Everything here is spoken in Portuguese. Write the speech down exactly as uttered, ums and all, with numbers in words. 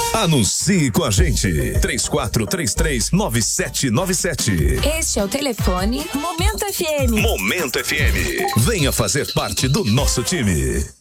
Anuncie com a gente. três quatro três três, nove sete nove sete. Este é o telefone Momento F M. Momento F M. Venha fazer parte do nosso time.